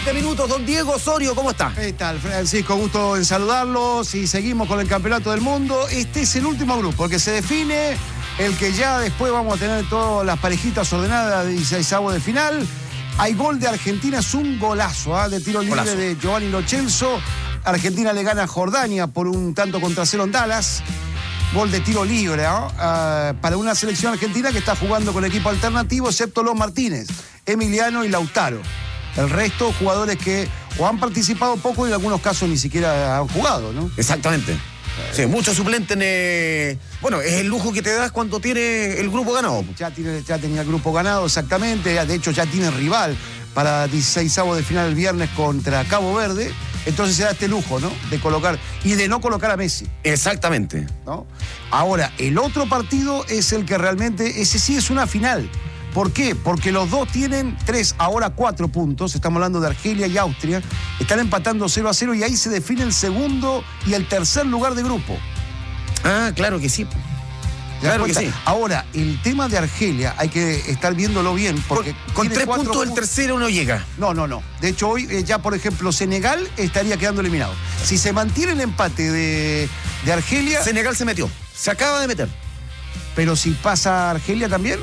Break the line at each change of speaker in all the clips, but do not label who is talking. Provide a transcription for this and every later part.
20 minutos, don Diego Osorio, ¿cómo está?
¿Qué tal, Francisco? Gusto en saludarlos y seguimos con el Campeonato del Mundo. Este es el último grupo, el que se define, el que ya después vamos a tener todas las parejitas ordenadas de 16avos de final. Hay gol de Argentina, es un golazo de tiro libre de Giovanni Lo Celso. Argentina le gana a Jordania por un tanto contra cero en Dallas. Gol de tiro libre para una selección argentina que está jugando con equipo alternativo, excepto los Martínez, Emiliano y Lautaro. El resto, jugadores que o han participado poco y en algunos casos ni siquiera han jugado, ¿no?
Exactamente. Sí, muchos suplentes. Bueno, es el lujo que te das cuando tiene el grupo ganado.
Ya tenía el grupo ganado, exactamente. De hecho, ya tiene rival para 16avos de final el viernes contra Cabo Verde. Entonces se da este lujo, ¿no? De colocar y de no colocar a Messi.
Exactamente.
¿No? Ahora, el otro partido es el que realmente, ese sí es una final. ¿Por qué? Porque los dos tienen 3, ahora 4 puntos. Estamos hablando de Argelia y Austria. Están empatando 0-0 y ahí se define el segundo y el tercer lugar de grupo.
Ah, claro que sí. Claro que sí.
Ahora, el tema de Argelia hay que estar viéndolo bien. Porque
con 3 puntos el tercero no llega.
No. De hecho, hoy ya, por ejemplo, Senegal estaría quedando eliminado. Si se mantiene el empate de Argelia...
Senegal se metió. Se acaba de meter.
Pero si pasa Argelia también...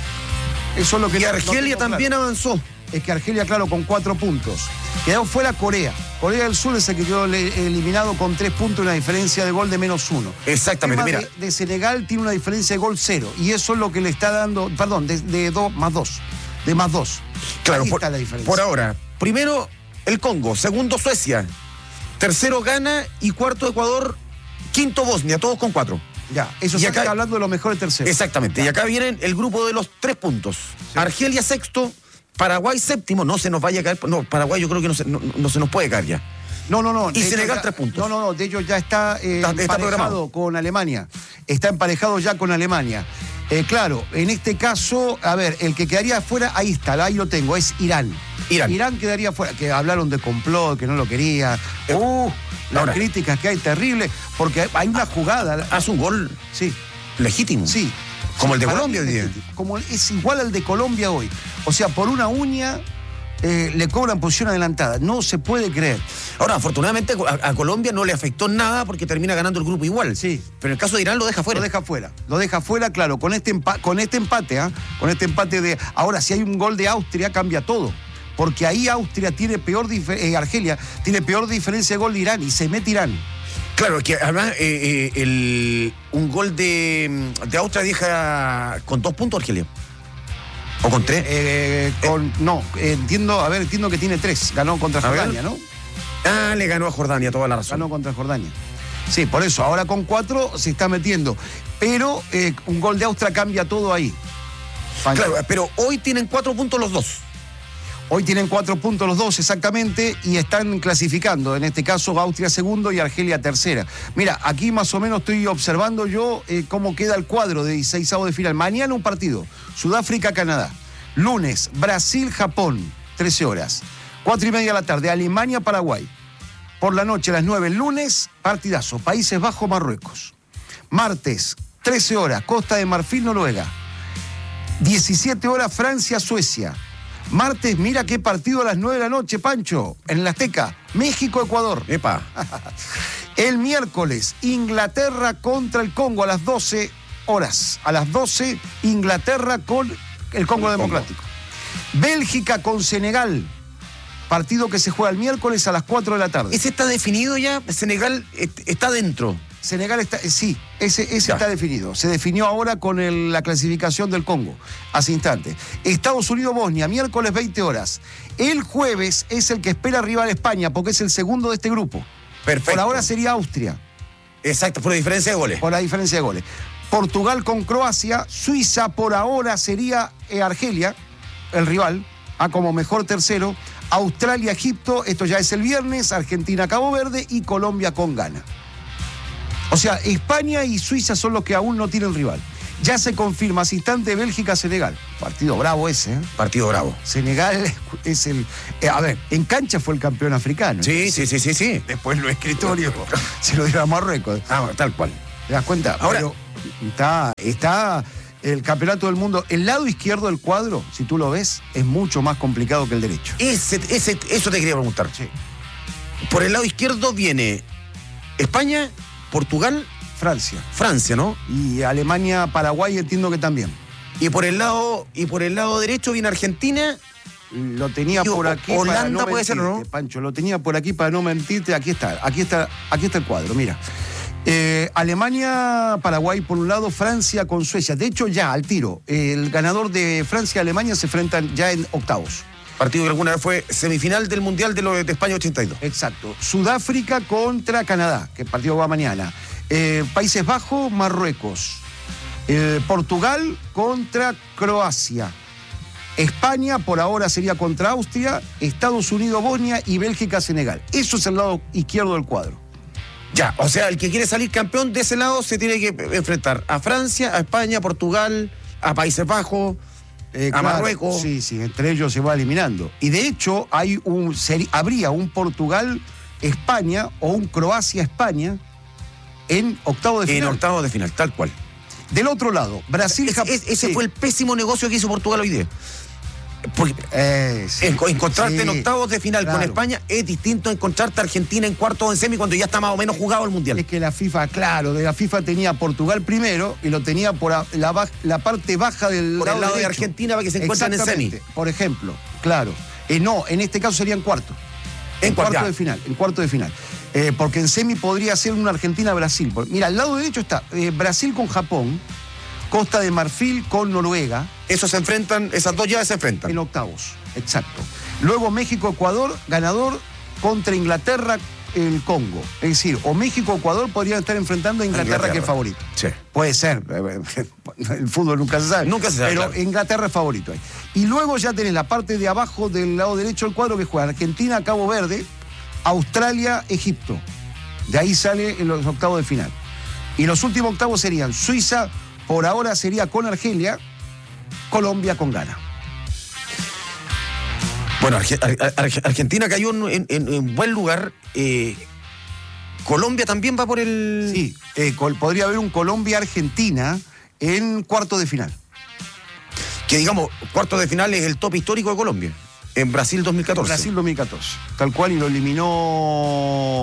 Eso es lo que
y Argelia también avanzó.
Es que Argelia, claro, con 4 puntos. Quedó fuera Corea. Corea del Sur es el que quedó eliminado con 3 puntos y una diferencia de gol de -1.
Exactamente, mira.
De Senegal tiene una diferencia de gol 0. Y eso es lo que le está dando, perdón, de 2 más 2. De más 2.
Claro,
ahí está la diferencia.
Por ahora, primero el Congo, segundo Suecia, tercero Ghana y cuarto Ecuador, quinto Bosnia, todos con 4.
Ya, eso se está hablando de los mejores terceros.
Exactamente, ya. Y acá vienen el grupo de los 3 puntos. Sí. Argelia sexto, Paraguay séptimo, no se nos vaya a caer. No, Paraguay yo creo que no se nos puede caer ya.
No.
Y Senegal 3 puntos.
No, de hecho ya está emparejado con Alemania. Está emparejado ya con Alemania. Claro, en este caso, a ver, el que quedaría afuera, ahí lo tengo, es Irán. Irán quedaría afuera, que hablaron de complot, que no lo quería. Las críticas que hay terribles, porque hay una jugada.
Hace un gol legítimo.
Sí.
Como el de Colombia hoy día.
Como es igual al de Colombia hoy. O sea, por una uña le cobran posición adelantada. No se puede creer.
Ahora, afortunadamente a Colombia no le afectó nada porque termina ganando el grupo igual.
Sí.
Pero en el caso de Irán lo deja fuera.
Lo deja fuera, claro. Con este empate, con este empate de... Ahora, si hay un gol de Austria, cambia todo. Porque ahí Austria tiene Argelia tiene peor diferencia de gol de Irán y se mete Irán.
Claro, es que además un gol de Austria deja con 2 puntos Argelia. ¿O con 3?
Entiendo que tiene 3. Ganó contra Jordania, ¿no?
Le ganó a Jordania, toda la razón.
Ganó contra Jordania. Sí, por eso, ahora con 4 se está metiendo. Pero un gol de Austria cambia todo ahí.
Claro, pero hoy tienen 4 puntos los dos.
Hoy tienen 4 puntos los dos, exactamente, y están clasificando. En este caso, Austria segundo y Argelia tercera. Mira, aquí más o menos estoy observando yo cómo queda el cuadro de 16avos de final. Mañana un partido, Sudáfrica-Canadá. Lunes, Brasil-Japón, 13 horas. 4:30 de la tarde, Alemania-Paraguay. Por la noche, a las 9, el lunes, partidazo, Países Bajos-Marruecos. Martes, 13 horas, Costa de Marfil-Noruega. 17 horas, Francia-Suecia. Martes, mira qué partido a las 9 de la noche, Pancho, en el Azteca, México-Ecuador.
¡Epa!
El miércoles, Inglaterra contra el Congo a las 12 horas. A las 12, Inglaterra con el Congo Democrático. Bélgica con Senegal. Partido que se juega el miércoles a las 4 de la tarde.
¿Ese está definido ya? Senegal está dentro.
Senegal está, sí, ese está definido. Se definió ahora con la clasificación del Congo, hace instantes. Estados Unidos-Bosnia, miércoles 20 horas. El jueves es el que espera rival a España, porque es el segundo de este grupo.
Perfecto.
Por ahora sería Austria.
Exacto, por la diferencia de goles.
Por la diferencia de goles. Portugal con Croacia, Suiza por ahora sería Argelia, el rival, como mejor tercero. Australia-Egipto, esto ya es el viernes, Argentina-Cabo Verde y Colombia con Ghana. O sea, España y Suiza son los que aún no tienen rival. Ya se confirma, hace instante, Bélgica-Senegal. Partido bravo ese, ¿eh?
Partido bravo.
Senegal es el... a ver, en cancha fue el campeón africano.
Sí.
Después lo escritorio se lo dio a Marruecos.
Tal cual.
¿Te das cuenta?
Ahora...
Pero está El campeonato del mundo, el lado izquierdo del cuadro, si tú lo ves, es mucho más complicado que el derecho.
Eso te quería preguntar.
Sí.
Por el lado izquierdo viene España, Portugal,
Francia,
¿no?
Y Alemania, Paraguay entiendo que también.
Y por el lado derecho viene Argentina.
Lo tenía por aquí.
Holanda
para no
puede ser, ¿no?
Pancho, lo tenía por aquí para no mentirte. Aquí está el cuadro, mira. Alemania, Paraguay por un lado, Francia con Suecia. De hecho, ya al tiro, el ganador de Francia y Alemania se enfrentan ya en octavos.
Partido que alguna vez fue semifinal del Mundial de España 82.
Exacto. Sudáfrica contra Canadá, que el partido va mañana. Países Bajos, Marruecos. Portugal contra Croacia. España por ahora sería contra Austria, Estados Unidos, Bosnia y Bélgica, Senegal. Eso es el lado izquierdo del cuadro.
Ya, o sea, el que quiere salir campeón de ese lado se tiene que enfrentar a Francia, a España, a Portugal, a Países Bajos, a Marruecos.
Sí, entre ellos se va eliminando. Y de hecho habría un Portugal-España o un Croacia-España en octavo de final.
En octavo de final, tal cual.
Del otro lado, Brasil...
Ese fue el pésimo negocio que hizo Portugal hoy día. Porque encontrarte en octavos de final con España es distinto a encontrarte a Argentina en cuartos o en semi cuando ya está más o menos jugado el Mundial.
Es que la FIFA tenía a Portugal primero y lo tenía por la parte baja del
por
lado
el lado
derecho.
de Argentina para que se encuentren en semi.
Por ejemplo, claro. No, en este caso sería en cuarto. En cuarto de final. Porque en semi podría ser una Argentina-Brasil. Mira, al lado derecho está Brasil con Japón, Costa de Marfil con Noruega.
Esas dos llaves se enfrentan.
En octavos, exacto. Luego México-Ecuador, ganador contra Inglaterra, el Congo. Es decir, o México-Ecuador podrían estar enfrentando a Inglaterra, que es favorito.
Sí.
Puede ser. El fútbol nunca se sabe.
Nunca se sabe.
Pero
claro.
Inglaterra es favorito ahí. Y luego ya tenés la parte de abajo del lado derecho del cuadro que juega Argentina, Cabo Verde, Australia, Egipto. De ahí sale en los octavos de final. Y los últimos octavos serían Suiza, por ahora sería con Argelia, Colombia con Ghana.
Bueno, Argentina cayó en buen lugar. Colombia también va por el...
Sí, podría haber un Colombia-Argentina en cuarto de final.
Que digamos, cuarto de final es el top histórico de Colombia. En Brasil 2014.
Brasil 2014. Tal cual, y lo eliminó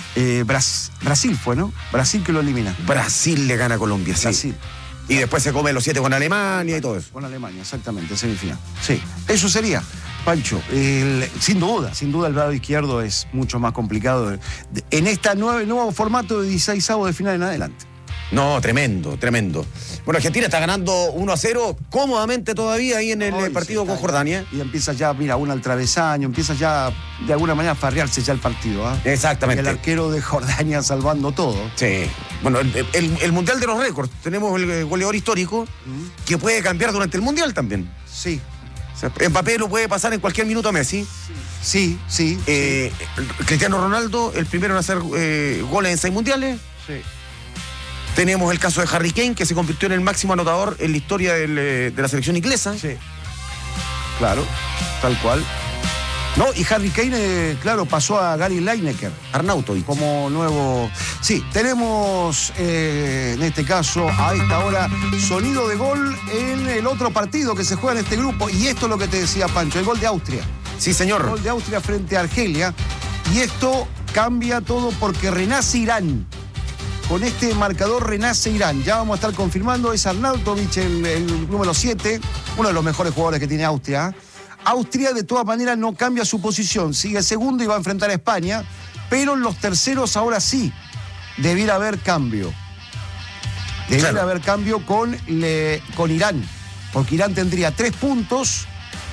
Brasil fue, ¿no? Brasil que lo elimina.
Brasil le gana a Colombia, sí.
Brasil.
Y después se come los 7 con Alemania y todo eso.
Con Alemania, exactamente, semifinal. Sí, eso sería, Pancho. Sin duda, el lado izquierdo es mucho más complicado en este nuevo formato de 16avos de final en adelante.
No, tremendo. Bueno, Argentina está ganando 1-0 cómodamente todavía ahí en el partido con Jordania.
Y empieza ya, mira, uno al travesaño, empieza ya de alguna manera a farrearse ya el partido.
Exactamente.
Y el arquero de Jordania salvando todo.
Sí. Bueno, el Mundial de los récords. Tenemos el goleador histórico que puede cambiar durante el Mundial también.
Sí.
O sea, Mbappé lo puede pasar en cualquier minuto a Messi.
Sí.
Cristiano Ronaldo, el primero en hacer goles en 6 mundiales.
Sí.
Tenemos el caso de Harry Kane, que se convirtió en el máximo anotador en la historia de la selección inglesa.
Sí. Claro, tal cual. No, y Harry Kane, claro, pasó a Gary Lineker.
Arnautovic.
Como nuevo... Sí, tenemos en este caso, a esta hora, sonido de gol en el otro partido que se juega en este grupo. Y esto es lo que te decía Pancho, el gol de Austria.
Sí, señor.
El gol de Austria frente a Argelia. Y esto cambia todo porque renace Irán. Con este marcador renace Irán. Ya vamos a estar confirmando. Es Arnautovic, el número 7, uno de los mejores jugadores que tiene Austria. Austria, de todas maneras, no cambia su posición. Sigue segundo y va a enfrentar a España. Pero en los terceros, ahora sí, debiera haber cambio. Debiera haber cambio con Irán. Porque Irán tendría 3 puntos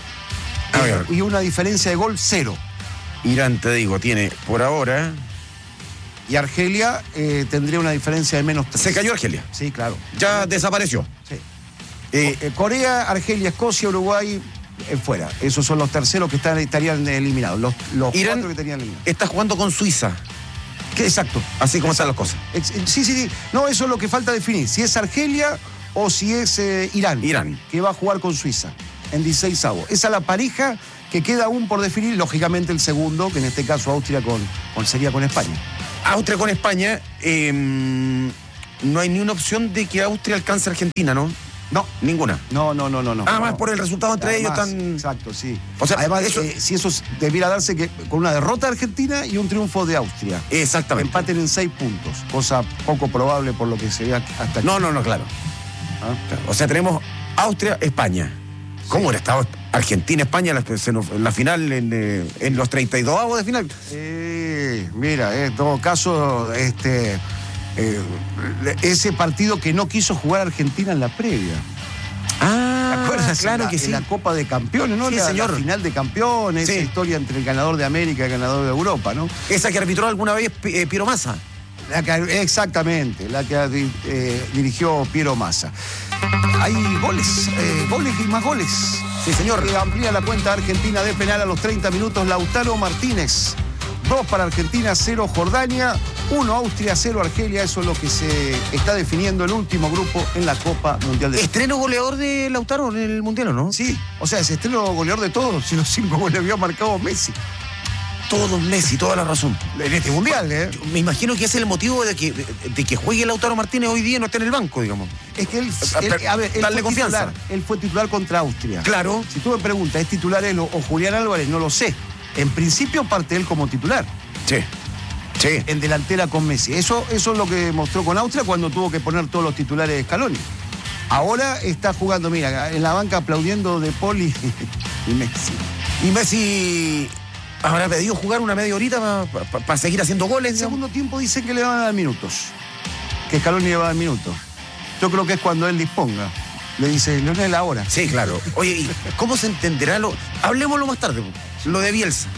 y una diferencia de gol 0.
Irán, te digo, tiene por ahora...
Y Argelia tendría una diferencia de menos 3.
Se cayó Argelia.
Sí, claro.
Ya desapareció.
Sí. Corea, Argelia, Escocia, Uruguay, fuera. Esos son los terceros que estarían eliminados. Los
Irán
4 que tenían eliminados.
está jugando con Suiza.
Exacto.
Así como están las cosas.
Sí. No, eso es lo que falta definir. Si es Argelia o si es Irán. Que va a jugar con Suiza en 16avos. Esa es la pareja que queda aún por definir. Lógicamente el segundo, que en este caso Austria sería con España.
Austria con España, no hay ni una opción de que Austria alcance a Argentina, ¿no? No, ninguna.
No.
Además, por el resultado entre ellos tan...
Exacto, sí.
O sea,
además, si eso debiera darse que con una derrota de Argentina y un triunfo de Austria.
Exactamente.
Empaten en 6 puntos, cosa poco probable por lo que se ve hasta aquí.
No, claro. Claro. O sea, tenemos Austria, España. ¿Cómo era estado Argentina, España en la final, en los 32avos de final?
Mira, en todo caso, ese partido que no quiso jugar Argentina en la previa. ¿Te acuerdas?
Claro que sí.
En la Copa de Campeones, ¿no?
Sí, señor.
La final de campeones,
Sí.
esa historia entre el ganador de América y el ganador de Europa, ¿no?
Esa que arbitró alguna vez Piero Massa.
Exactamente, la que dirigió Piero Massa. Hay goles y más goles.
Sí, señor.
Amplía la cuenta Argentina de penal a los 30 minutos. Lautaro Martínez. 2 para Argentina, 0 Jordania, 1 Austria, 0 Argelia. Eso es lo que se está definiendo el último grupo en la Copa Mundial de Fútbol.
¿Estreno goleador de Lautaro en el Mundial o no?
Sí, o sea, es estreno goleador de todos. Si los 5 goles había marcado Messi.
Todos Messi, toda la razón.
En este Mundial,
Yo me imagino que ese es el motivo de que juegue Lautaro Martínez hoy día y no esté en el banco, digamos.
Es que él
darle confianza.
Él fue titular contra Austria.
Claro.
Si tú me preguntas, ¿es titular él o Julián Álvarez? No lo sé. En principio parte él como titular.
Sí.
En delantera con Messi. Eso es lo que mostró con Austria cuando tuvo que poner todos los titulares de Scaloni. Ahora está jugando, mira, en la banca aplaudiendo De Paul y Messi.
Y Messi habrá pedido jugar una media horita para seguir haciendo goles.
En segundo tiempo dicen que le van a dar minutos. Que Scaloni le va a dar minutos. Yo creo que es cuando él disponga. Le dice, Leonel, ahora.
Sí, claro. Oye, ¿y cómo se entenderá hablemoslo más tarde, lo de Bielsa?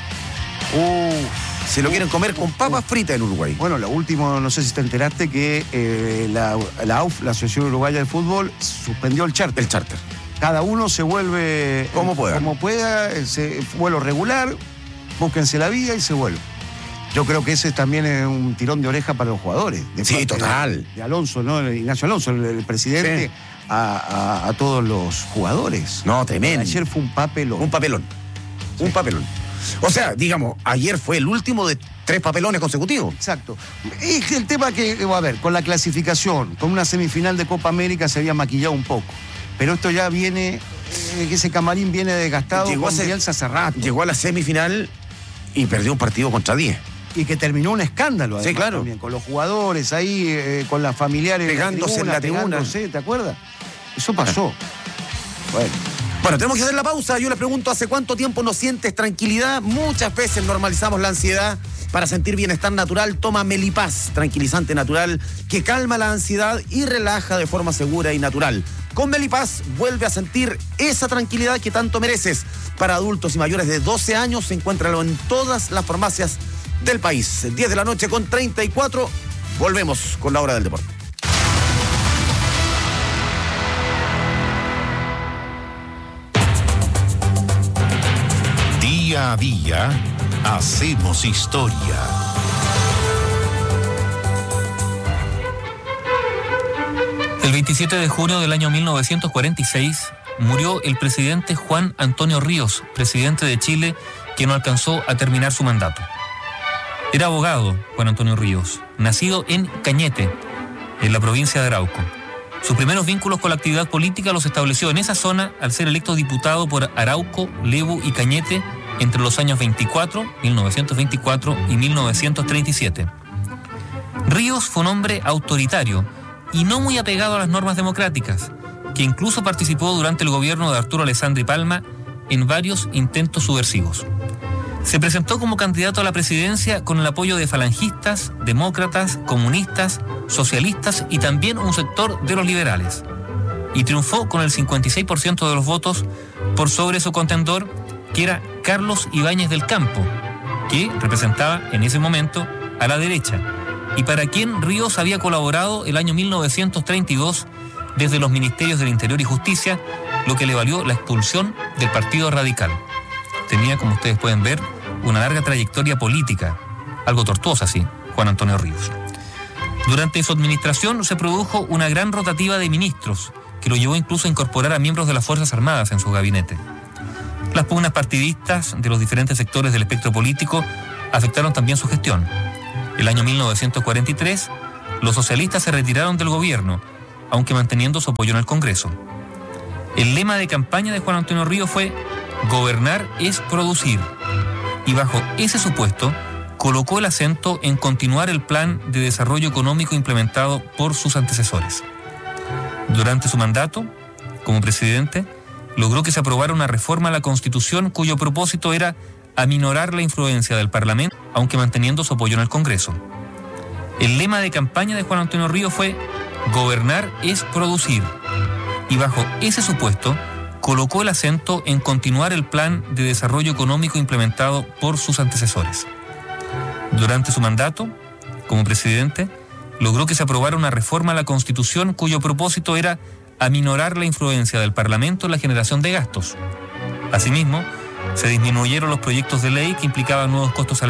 Se lo quieren comer con papas fritas en Uruguay.
Bueno, lo último, no sé si te enteraste que la AUF, la Asociación Uruguaya de Fútbol, suspendió el charter.
El charter.
Cada uno se vuelve
como pueda,
vuelo regular, búsquense la vía y se vuelve. Yo creo que ese también es un tirón de oreja para los jugadores.
Sí, total.
De Alonso, ¿no? Ignacio Alonso, el presidente, sí. a todos los jugadores.
No, tremendo.
Ayer fue un papelón.
Un papelón. O sea, digamos, ayer fue el último de 3 papelones consecutivos.
Exacto. Es el tema que, a ver, con la clasificación, con una semifinal de Copa América se había maquillado un poco. Pero esto ya viene, ese camarín viene desgastado.
Llegó
con Bielsa hace rato.
Llegó a la semifinal y perdió un partido contra 10.
Y que terminó un escándalo, además,
sí, claro.
También, con los jugadores ahí, con las familiares
pegándose en la tribuna.
¿Te acuerdas? Eso pasó.
Bueno, tenemos que hacer la pausa. Yo le pregunto, ¿hace cuánto tiempo no sientes tranquilidad? Muchas veces normalizamos la ansiedad. Para sentir bienestar natural, toma Melipaz, tranquilizante natural que calma la ansiedad y relaja de forma segura y natural. Con Melipaz vuelve a sentir esa tranquilidad que tanto mereces. Para adultos y mayores de 12 años, encuéntralo en todas las farmacias del país. 10 de la noche con 34. Volvemos con la hora del deporte.
Día a día, hacemos historia.
El 27 de junio del año 1946 murió el presidente Juan Antonio Ríos, presidente de Chile, que no alcanzó a terminar su mandato. Era abogado, Juan Antonio Ríos, nacido en Cañete, en la provincia de Arauco. Sus primeros vínculos con la actividad política los estableció en esa zona al ser electo diputado por Arauco, Lebu y Cañete entre los años 1924 y 1937. Ríos fue un hombre autoritario y no muy apegado a las normas democráticas, que incluso participó durante el gobierno de Arturo Alessandri Palma en varios intentos subversivos. Se presentó como candidato a la presidencia con el apoyo de falangistas, demócratas, comunistas, socialistas y también un sector de los liberales. Y triunfó con el 56% de los votos por sobre su contendor, que era Carlos Ibáñez del Campo, que representaba en ese momento a la derecha, y para quien Ríos había colaborado el año 1932 desde los Ministerios del Interior y Justicia, lo que le valió la expulsión del Partido Radical. Tenía, como ustedes pueden ver, una larga trayectoria política, algo tortuosa, sí, Juan Antonio Ríos. Durante su administración se produjo una gran rotativa de ministros, que lo llevó incluso a incorporar a miembros de las Fuerzas Armadas en su gabinete. Las pugnas partidistas de los diferentes sectores del espectro político afectaron también su gestión. El año 1943, los socialistas se retiraron del gobierno, aunque manteniendo su apoyo en el Congreso. El lema de campaña de Juan Antonio Ríos fue «Gobernar es producir», y bajo ese supuesto colocó el acento en continuar el plan de desarrollo económico implementado por sus antecesores. Durante su mandato, como presidente, logró que se aprobara una reforma a la Constitución cuyo propósito era aminorar la influencia del Parlamento, aunque manteniendo su apoyo en el Congreso. El lema de campaña de Juan Antonio Ríos fue «Gobernar es producir», y bajo ese supuesto colocó el acento en continuar el plan de desarrollo económico implementado por sus antecesores. Durante su mandato, como presidente, logró que se aprobara una reforma a la Constitución cuyo propósito era aminorar la influencia del Parlamento en la generación de gastos. Asimismo, se disminuyeron los proyectos de ley que implicaban nuevos costos